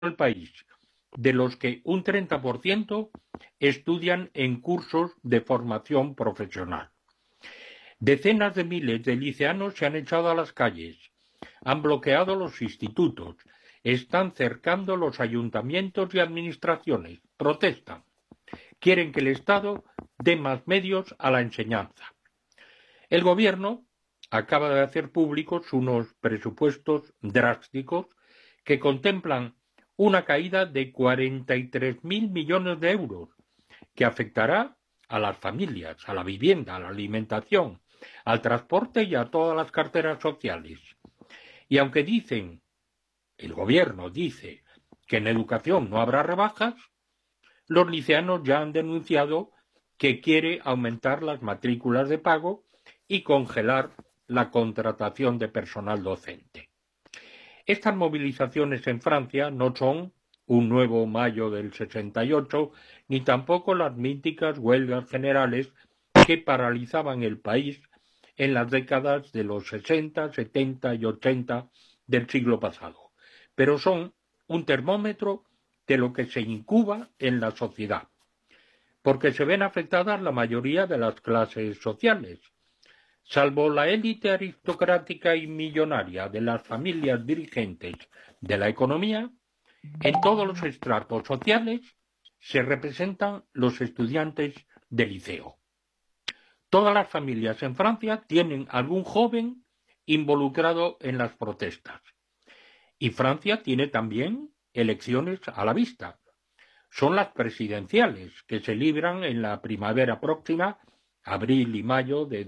el país, de los que un 30% estudian en cursos de formación profesional. Decenas de miles de liceanos se han echado a las calles, han bloqueado los institutos, están cercando los ayuntamientos y administraciones, protestan, quieren que el Estado dé más medios a la enseñanza. El Gobierno acaba de hacer públicos unos presupuestos drásticos que contemplan una caída de 43.000 millones de euros, que afectará a las familias, a la vivienda, a la alimentación, al transporte y a todas las carteras sociales. Y aunque el Gobierno dice que en educación no habrá rebajas, los liceanos ya han denunciado que quiere aumentar las matrículas de pago y congelar la contratación de personal docente. Estas movilizaciones en Francia no son un nuevo mayo del 68, ni tampoco las míticas huelgas generales que paralizaban el país en las décadas de los 60, 70 y 80 del siglo pasado, pero son un termómetro de lo que se incuba en la sociedad, porque se ven afectadas la mayoría de las clases sociales. Salvo la élite aristocrática y millonaria de las familias dirigentes de la economía, en todos los estratos sociales se representan los estudiantes de liceo. Todas las familias en Francia tienen algún joven involucrado en las protestas. Y Francia tiene también elecciones a la vista. Son las presidenciales, que se libran en la primavera próxima, abril y mayo de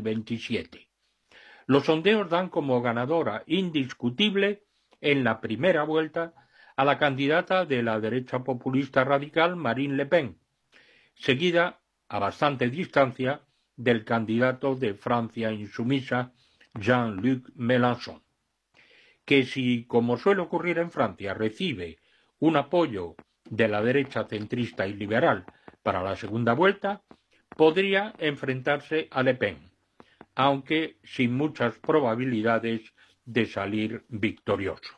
2027. Los sondeos dan como ganadora indiscutible en la primera vuelta a la candidata de la derecha populista radical Marine Le Pen, seguida a bastante distancia del candidato de Francia insumisa Jean-Luc Mélenchon, que si, como suele ocurrir en Francia, recibe un apoyo de la derecha centrista y liberal para la segunda vuelta, podría enfrentarse a Le Pen, aunque sin muchas probabilidades de salir victorioso.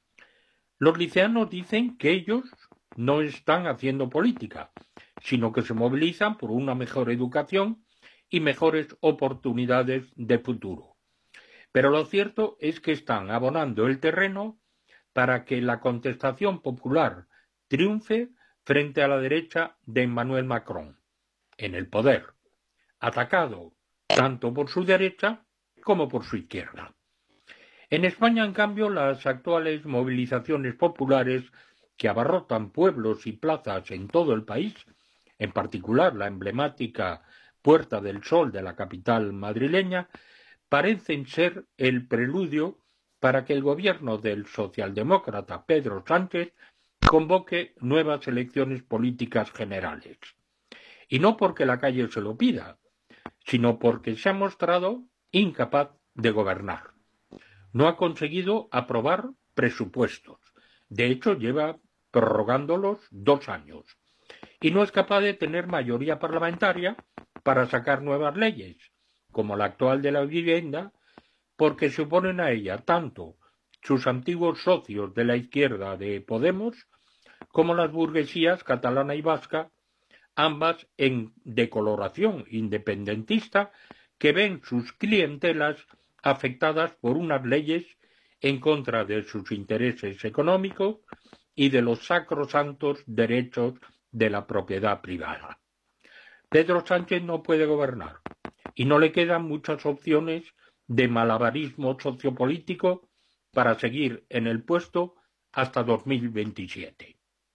Los liceanos dicen que ellos no están haciendo política, sino que se movilizan por una mejor educación y mejores oportunidades de futuro. Pero lo cierto es que están abonando el terreno para que la contestación popular triunfe frente a la derecha de Emmanuel Macron, en el poder, atacado tanto por su derecha como por su izquierda. En España, en cambio, las actuales movilizaciones populares que abarrotan pueblos y plazas en todo el país, en particular la emblemática Puerta del Sol de la capital madrileña, parecen ser el preludio para que el gobierno del socialdemócrata Pedro Sánchez convoque nuevas elecciones políticas generales. Y no porque la calle se lo pida, sino porque se ha mostrado incapaz de gobernar. No ha conseguido aprobar presupuestos. De hecho, lleva prorrogándolos 2 años. Y no es capaz de tener mayoría parlamentaria para sacar nuevas leyes, como la actual de la vivienda, porque se oponen a ella tanto sus antiguos socios de la izquierda de Podemos como las burguesías catalana y vasca, ambas de coloración independentista, que ven sus clientelas afectadas por unas leyes en contra de sus intereses económicos y de los sacrosantos derechos de la propiedad privada. Pedro Sánchez no puede gobernar y no le quedan muchas opciones de malabarismo sociopolítico para seguir en el puesto hasta 2027.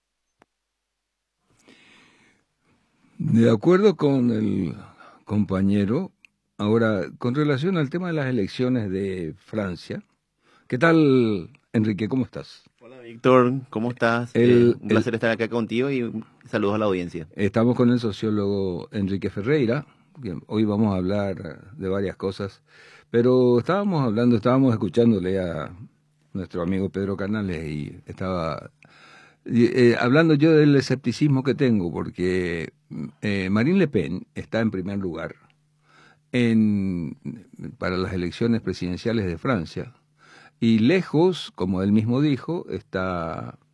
De acuerdo con el compañero, ahora, con relación al tema de las elecciones de Francia, ¿qué tal, Enrique? ¿Cómo estás? Hola, Víctor, ¿cómo estás? Un placer estar acá contigo y saludos a la audiencia. Estamos con el sociólogo Enrique Ferreira. Bien, hoy vamos a hablar de varias cosas, pero estábamos escuchándole a nuestro amigo Pedro Canales y estaba hablando yo del escepticismo que tengo, porque Marine Le Pen está en primer lugar para las elecciones presidenciales de Francia, y lejos, como él mismo dijo, está